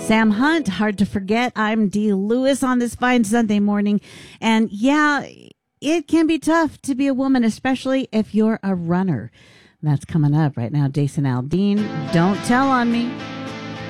Sam Hunt, hard to forget. I'm Dee Lewis on this fine Sunday morning. And yeah, it can be tough to be a woman, especially if you're a runner. That's coming up right now. Jason Aldean, Don't Tell on Me.